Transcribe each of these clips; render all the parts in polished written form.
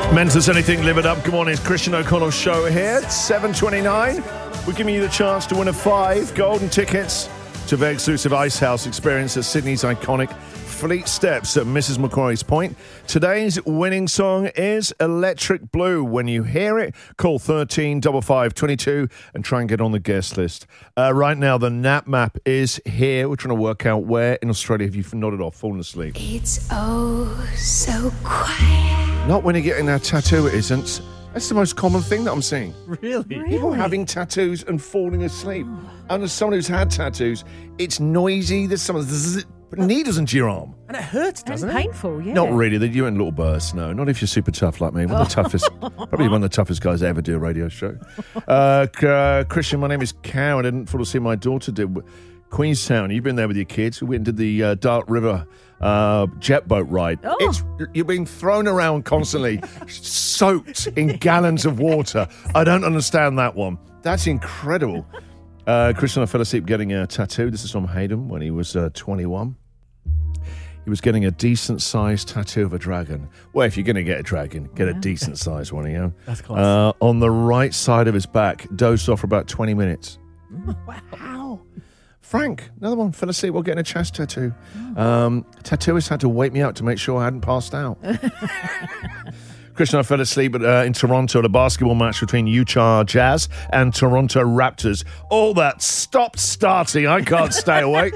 Meant as anything, live it up. Good morning, it's Christian O'Connell show here. It's 7:29. We're giving you the chance to win 5 golden tickets to the exclusive Ice House experience at Sydney's iconic Fleet Steps at Mrs. Macquarie's Point. Today's winning song is Electric Blue. When you hear it, call 13 5522 and try and get on the guest list. Right now, the Nap Map is here. We're trying to work out where in Australia have you nodded off, fallen asleep. It's oh so quiet. Not when you're getting a tattoo, it isn't. That's the most common thing that I'm seeing. Really? People having tattoos and falling asleep. And as someone who's had tattoos, it's noisy. There's some needles into your arm. And it hurts, doesn't And it? painful, yeah. Not really. You're in little bursts, no. Not if you're super tough like me. One of the toughest, probably one of the toughest guys to ever do a radio show. Christian, my name is Cow. I didn't fall asleep. My daughter did. Queenstown, you've been there with your kids. We went and did the Dark River jet boat ride. Oh. You're being thrown around constantly, soaked in gallons of water. I don't understand that one. That's incredible. Christian, I fell asleep getting a tattoo. This is from Hayden when he was 21. He was getting a decent-sized tattoo of a dragon. Well, if you're going to get a dragon, get a decent-sized one, you know. That's class. On the right side of his back, dozed off for about 20 minutes. Wow. Frank, another one, fell asleep while getting a chest tattoo. Tattooist had to wake me up to make sure I hadn't passed out. Christian, I fell asleep in Toronto at a basketball match between Utah Jazz and Toronto Raptors. All that stopped starting. I can't stay awake.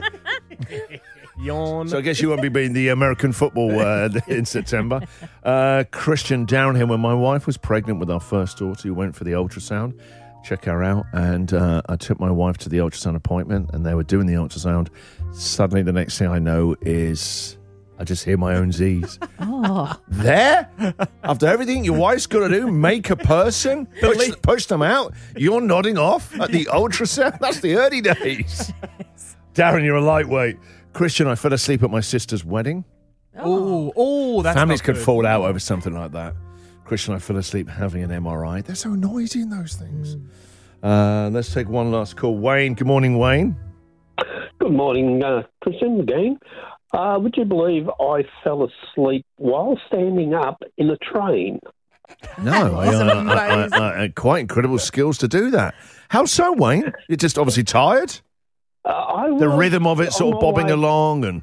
Yawn. So I guess you won't be being the American football in September. Christian, down here when my wife was pregnant with our first daughter, we went for the ultrasound. Check her out, and I took my wife to the ultrasound appointment, and they were doing the ultrasound. Suddenly, the next thing I know is I just hear my own Z's. Oh. There? After everything your wife's got to do, make a person, push them out, you're nodding off at the ultrasound? That's the early days. Darren, you're a lightweight. Christian, I fell asleep at my sister's wedding. Oh, that's Families not could good. fall out over something like that. Christian, I fell asleep having an MRI. They're so noisy in those things. Let's take one last call. Wayne, good morning, Wayne. Good morning, Christian, again. Would you believe I fell asleep while standing up in a train? No, I quite incredible skills to do that. How so, Wayne? You're just obviously tired? The rhythm of it sort of bobbing along and...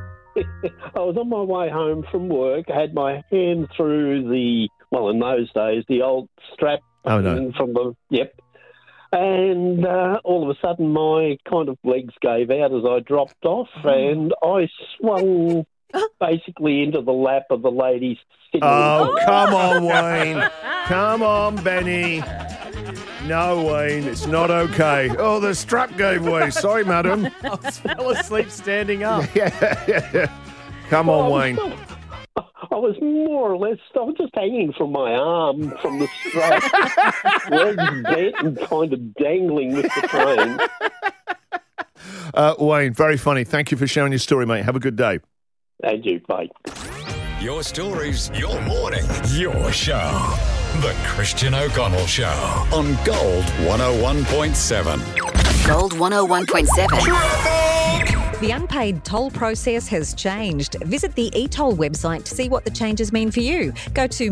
I was on my way home from work. I had my hand through in those days, the old strap Oh, no. from the, And all of a sudden my kind of legs gave out as I dropped off and I swung basically into the lap of the lady sitting. Oh, come on, Wayne. Come on, Benny. No, Wayne, it's not okay. Oh, the strap gave way. Sorry, madam. I fell asleep standing up. Yeah. Come on, Wayne. I was more or less, I was just hanging from my arm from the strap, legs bent and kind of dangling with the train. Wayne, very funny. Thank you for sharing your story, mate. Have a good day. And you, bye. Your stories, your morning, your show. The Christian O'Connell Show on Gold 101.7. Gold 101.7. The unpaid toll process has changed. Visit the eToll website to see what the changes mean for you. Go to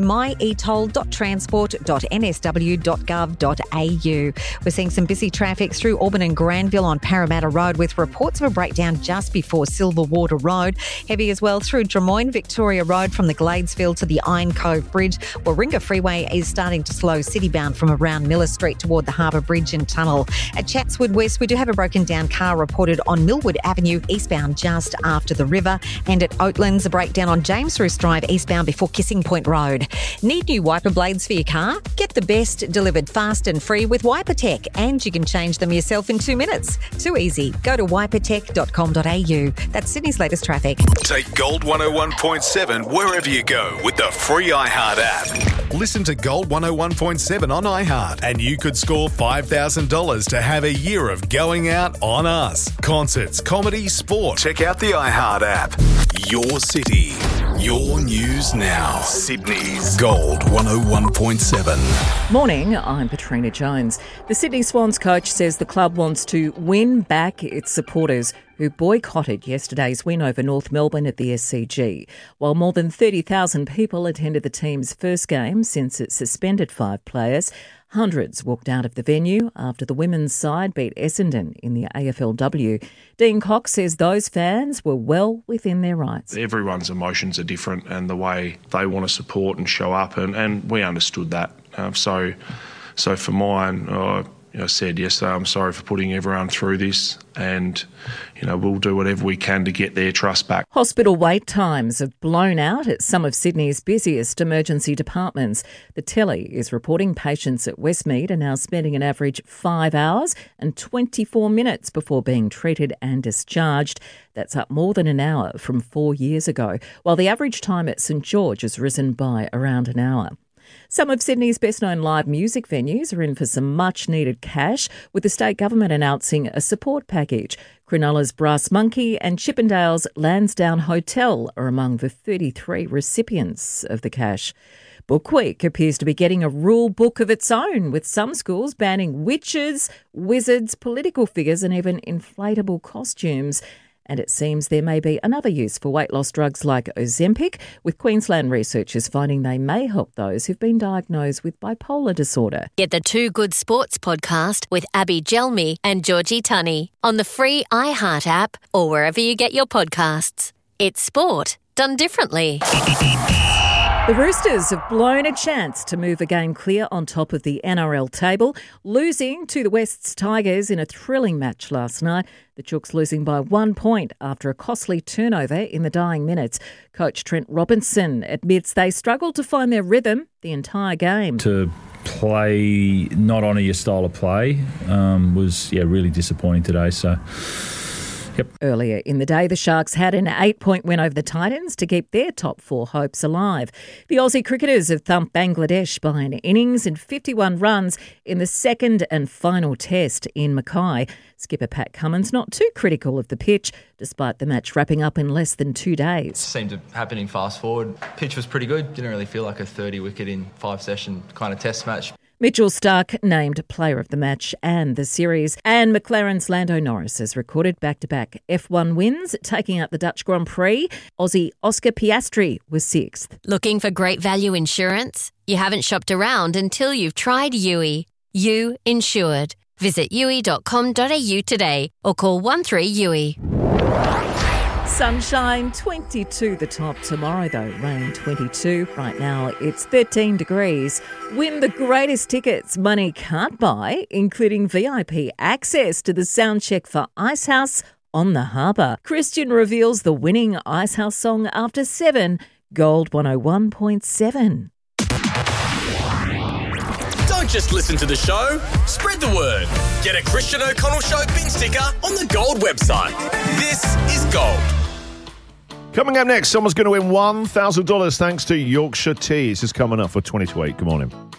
myetoll.transport.nsw.gov.au. We're seeing some busy traffic through Auburn and Granville on Parramatta Road with reports of a breakdown just before Silverwater Road. Heavy as well through Drummoyne Victoria Road from the Gladesville to the Iron Cove Bridge. Warringah Freeway is starting to slow city-bound from around Miller Street toward the Harbour Bridge and Tunnel. At Chatswood West, we do have a broken down car reported on Millwood Avenue eastbound just after the river, and at Oatlands a breakdown on James Roos Drive eastbound before Kissing Point Road. Need new wiper blades for your car? Get the best delivered fast and free with WiperTech, and you can change them yourself in 2 minutes. Too easy. Go to wipertech.com.au. That's Sydney's latest traffic. Take Gold 101.7 wherever you go with the free iHeart app. Listen to Gold 101.7 on iHeart and you could score $5,000 to have a year of going out on us. Concerts, comedy, sport. Check out the iHeart app. Your city, your news now. Sydney's Gold 101.7. Morning, I'm Katrina Jones. The Sydney Swans coach says the club wants to win back its supporters who boycotted yesterday's win over North Melbourne at the SCG. While more than 30,000 people attended the team's first game since it suspended 5 players, hundreds walked out of the venue after the women's side beat Essendon in the AFLW. Dean Cox says those fans were well within their rights. Everyone's emotions are different and the way they want to support and show up, and we understood that. So for mine, I said yesterday, I'm sorry for putting everyone through this, and we'll do whatever we can to get their trust back. Hospital wait times have blown out at some of Sydney's busiest emergency departments. The Telly is reporting patients at Westmead are now spending an average 5 hours and 24 minutes before being treated and discharged. That's up more than an hour from 4 years ago, while the average time at St George has risen by around an hour. Some of Sydney's best-known live music venues are in for some much-needed cash, with the state government announcing a support package. Cronulla's Brass Monkey and Chippendale's Lansdowne Hotel are among the 33 recipients of the cash. Book Week appears to be getting a rule book of its own, with some schools banning witches, wizards, political figures and even inflatable costumes. And it seems there may be another use for weight loss drugs like Ozempic, with Queensland researchers finding they may help those who've been diagnosed with bipolar disorder. Get the Two Good Sports podcast with Abby Gelmi and Georgie Tunney on the free iHeart app or wherever you get your podcasts. It's sport done differently. The Roosters have blown a chance to move a game clear on top of the NRL table, losing to the West's Tigers in a thrilling match last night. The Chooks losing by 1 point after a costly turnover in the dying minutes. Coach Trent Robinson admits they struggled to find their rhythm the entire game. To play, not honour your style of play, was really disappointing today. So. Yep. Earlier in the day, the Sharks had an 8-point win over the Titans to keep their top 4 hopes alive. The Aussie cricketers have thumped Bangladesh by an innings and 51 runs in the second and final test in Mackay. Skipper Pat Cummins not too critical of the pitch, despite the match wrapping up in less than 2 days. Seemed to happen in fast forward. Pitch was pretty good. Didn't really feel like a 30-wicket in 5-session kind of test match. Mitchell Starc named player of the match and the series, and McLaren's Lando Norris has recorded back-to-back F1 wins, taking out the Dutch Grand Prix. Aussie Oscar Piastri was 6th. Looking for great value insurance? You haven't shopped around until you've tried Yui. You Insured. Visit yui.com.au today or call 13-YUI. Sunshine, 22 the top tomorrow though, rain 22. Right now it's 13 degrees. Win the greatest tickets money can't buy, including VIP access to the soundcheck for Icehouse on the Harbour. Christian reveals the winning Icehouse song after 7, Gold 101.7. Don't just listen to the show, spread the word. Get a Christian O'Connell Show bin sticker on the Gold website. This is Gold. Coming up next, someone's going to win $1,000 thanks to Yorkshire Tea. This is coming up for 20 to 8. Good morning.